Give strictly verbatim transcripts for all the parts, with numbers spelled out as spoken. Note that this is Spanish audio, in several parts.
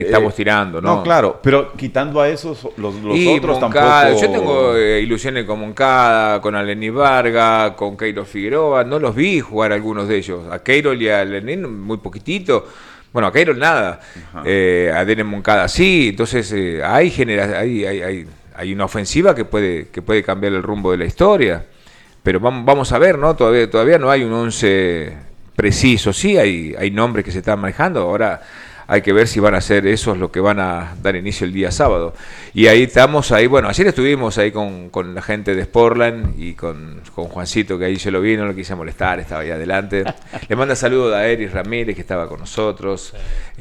estamos eh, tirando, ¿no? No, claro, pero quitando a esos, los, los y otros Moncada, tampoco... yo tengo eh, ilusiones con Moncada, con Alení Varga, con Keiro Figueroa, no los vi jugar algunos de ellos, a Keiro y a Alení muy poquitito, bueno, a Keiro nada, eh, a Dene Moncada sí, entonces eh, hay, genera, hay, hay, hay, hay una ofensiva que puede, que puede cambiar el rumbo de la historia, pero vamos, vamos a ver, ¿no? Todavía, todavía no hay un once preciso, sí hay, hay nombres que se están manejando, ahora... Hay que ver si van a ser esos los que van a dar inicio el día sábado. Y ahí estamos, ahí bueno, ayer estuvimos ahí con, con la gente de Sportland y con, con Juancito, que ahí se lo vi, no lo quise molestar, estaba ahí adelante. Le manda saludos a Eris Ramírez, que estaba con nosotros,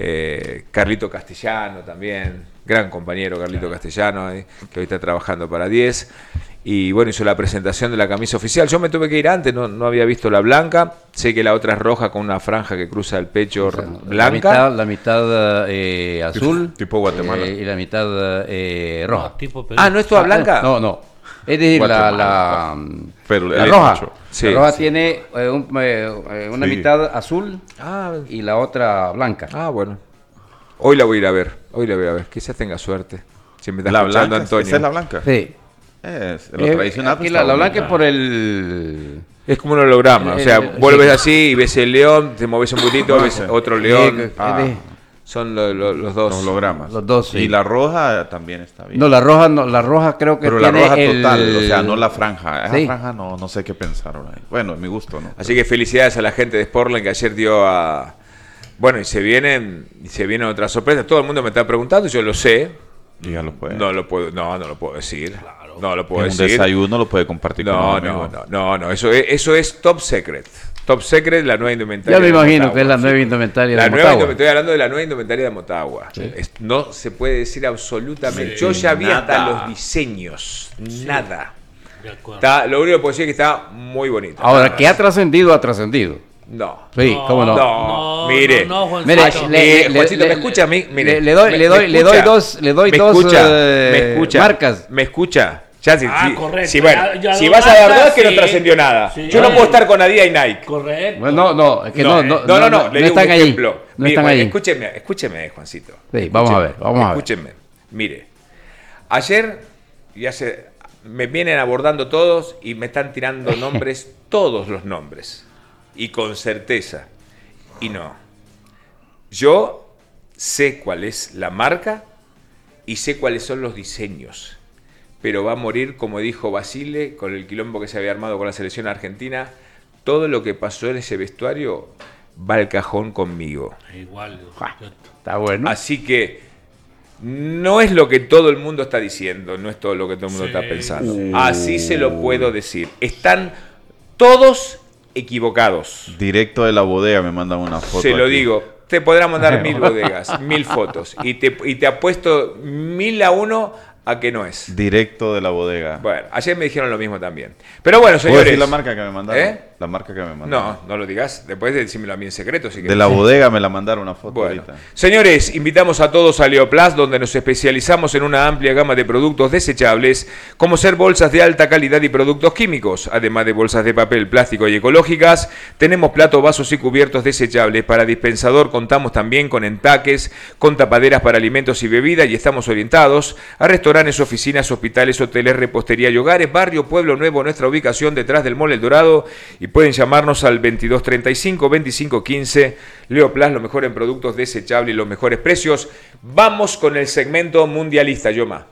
eh, Carlito Castellano también, gran compañero Carlito Castellano, eh, que hoy está trabajando para diez. Y bueno, hizo la presentación de la camisa oficial. Yo me tuve que ir antes, no, no había visto la blanca. Sé que la otra es roja con una franja que cruza el pecho, o sea, blanca. La mitad, la mitad eh, azul. Tipo, tipo Guatemala. Eh, y la mitad eh, roja. No, tipo ah, ¿no es toda blanca? No, no. Es decir, la, la, Pero la el roja. hecho. Sí, la roja sí. tiene eh, un, eh, una sí. mitad azul ah, y la otra blanca. Ah, bueno. Hoy la voy a ir a ver. Hoy la voy a ir a ver. Quizás tenga suerte. Si me está ¿La escuchando blanca? Antonio. ¿Esa es la blanca? Sí. Es lo Eh, tradicional. aquí pues, la, la blanca bonita. es por el... Es como un holograma. O sea, Eh, vuelves sí. así y ves el león, te mueves un poquito, Ah, ves sí. otro Eh, león. Ah. eh, Son lo- lo- los dos. Los hologramas. Los dos, sí. Y la roja también está bien. No, la roja, no, la roja creo que Pero la tiene roja el... total, o sea, no la franja. Esa Sí. franja no, no sé qué pensaron ahí. Bueno, en mi gusto, ¿no? Así que felicidades a la gente de Sportland que ayer dio a... Bueno, y se vienen, y se vienen otras sorpresas. Todo el mundo me está preguntando, yo lo sé. Dígalo pues. No lo puedo, no, no lo puedo decir. No lo puedo En un decir. desayuno lo puede compartir con No, los no, amigos. no, no, no, eso es, eso es top secret. Top secret, la nueva indumentaria. Ya me de imagino Motagua, que es la sí. nueva indumentaria La de nueva Motagua. indumentaria, estoy hablando de la nueva indumentaria de Motagua. Sí. Es- no se puede decir absolutamente. Sí, Yo ya vi hasta nada. los diseños. Nada. De acuerdo. Está, lo único que puedo decir es que está muy bonita. Ahora, Nada que ha más. trascendido, ha trascendido. No. Sí, cómo no. No, mire. No, no, Juancito. Mire, Ay, le- eh, le- Juancito, le- ¿me escucha a mí? Mire, le- le doy- me- le doy- me le escucha. doy dos- le doy Me dos, escucha, eh, me escucha, marcas. Me escucha. Ya, si, Ah, si- correcto. si, bueno, Ya- ya si dos vas a la marcas, verdad es que no sí. trascendió nada. Sí. Yo no puedo estar con Adidas y Nike. Correcto. Bueno, no, no, es que no, no, no, no, no, le digo están un ahí. ejemplo. No Mire, están bueno, ahí. Escúcheme, escúcheme, Juancito. Sí, vamos a ver, vamos a ver. Escúcheme. Mire, ayer ya se me vienen abordando todos y me están tirando nombres, todos los nombres. Y con certeza. Y no. Yo sé cuál es la marca y sé cuáles son los diseños. Pero va a morir, como dijo Basile, con el quilombo que se había armado con la selección argentina. Todo lo que pasó en ese vestuario va al cajón conmigo. Igual. Está bueno. Así que no es lo que todo el mundo está diciendo, no es todo lo que todo el mundo Sí. está pensando. Así se lo puedo decir. Están todos equivocados. Directo de la bodega me mandan una foto. Se lo aquí. digo. Te podrán mandar mil bodegas, mil fotos. Y te, y te apuesto mil a uno a que no es. Directo de la bodega. Bueno, ayer me dijeron lo mismo también. Pero bueno, ¿Puedo señores. decir la marca que me mandaron? ¿Eh? La marca que me mandaron. No, no lo digas. Después de decírmelo a mí en secreto. Si De la bodega me la mandaron una foto Bueno, ahorita. señores, invitamos a todos a Leoplast, donde nos especializamos en una amplia gama de productos desechables, como ser bolsas de alta calidad y productos químicos. Además de bolsas de papel, plástico y ecológicas, tenemos platos, vasos y cubiertos desechables. Para dispensador contamos también con empaques, con tapaderas para alimentos y bebidas, y estamos orientados a restaurantes, oficinas, hospitales, hoteles, repostería y hogares. Barrio Pueblo Nuevo, nuestra ubicación detrás del Mall El Dorado, y pueden llamarnos al veintidós treinta y cinco, veinticinco quince. Leoplast, lo mejor en productos desechables y los mejores precios. Vamos con el segmento mundialista, Yoma.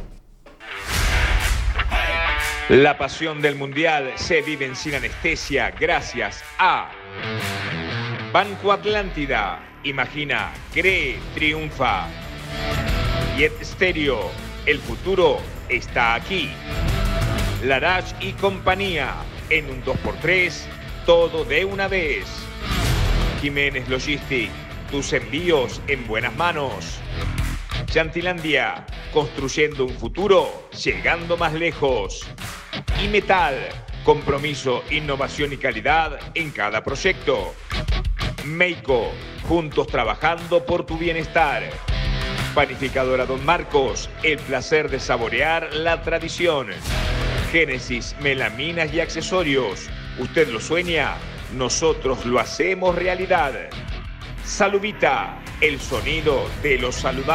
La pasión del mundial se vive sin anestesia gracias a Banco Atlántida. Imagina, cree, triunfa. Jet Stereo, el futuro está aquí. Larache y compañía, en un dos por tres, todo de una vez. Jiménez Logistic, tus envíos en buenas manos. Chantilandia, construyendo un futuro, llegando más lejos. Y Metal, compromiso, innovación y calidad en cada proyecto. Meiko, juntos trabajando por tu bienestar. Panificadora Don Marcos, el placer de saborear la tradición. Génesis, melaminas y accesorios. Usted lo sueña, nosotros lo hacemos realidad. Saluvita, el sonido de los saludables.